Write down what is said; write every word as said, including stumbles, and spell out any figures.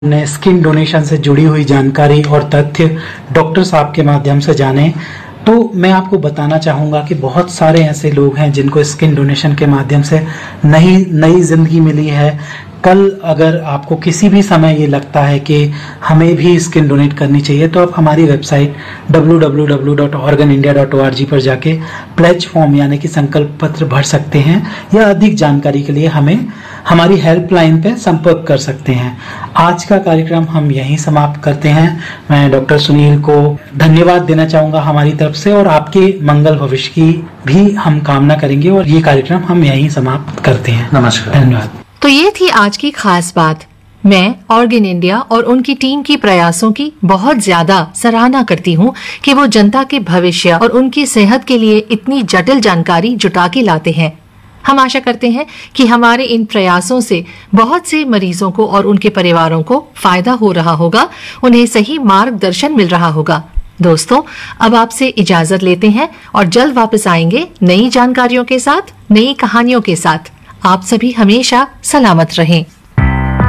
ने skin donation से जुड़ी हुई जानकारी और तथ्य डॉक्टर साहब के माध्यम से जाने, तो मैं आपको बताना चाहूँगा कि बहुत सारे ऐसे लोग हैं जिनको स्किन डोनेशन के माध्यम से नई नई जिंदगी मिली है। कल अगर आपको किसी भी समय ये लगता है कि हमें भी स्किन डोनेट करनी चाहिए, तो आप हमारी website W W W dot organ India dot O R G पर जाके प्लेज फॉर्म यानी कि संकल्प पत्र भर सकते हैं, या अधिक जानकारी के लिए हमें हमारी हेल्पलाइन पे संपर्क कर सकते हैं। आज का कार्यक्रम हम यहीं समाप्त करते हैं। मैं डॉक्टर सुनील को धन्यवाद देना चाहूंगा हमारी तरफ से, और आपके मंगल भविष्य की भी हम कामना करेंगे, और ये कार्यक्रम हम यहीं समाप्त करते हैं। नमस्कार। धन्यवाद। तो ये थी आज की खास बात। मैं ऑर्गन इंडिया और उनकी टीम की प्रयासों की बहुत ज्यादा सराहना करती हूँ कि वो जनता के भविष्य और उनकी सेहत के लिए इतनी जटिल जानकारी जुटा के लाते हैं। हम आशा करते हैं कि हमारे इन प्रयासों से बहुत से मरीजों को और उनके परिवारों को फायदा हो रहा होगा, उन्हें सही मार्गदर्शन मिल रहा होगा। दोस्तों, अब आपसे इजाजत लेते हैं और जल्द वापस आएंगे नई जानकारियों के साथ, नई कहानियों के साथ। आप सभी हमेशा सलामत रहें।